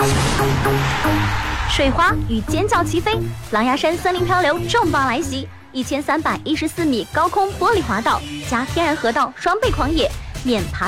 水花与尖叫齐飞，狼牙山森林漂流重磅来袭，1314米高空玻璃滑道加天然河道双倍狂野，免爬。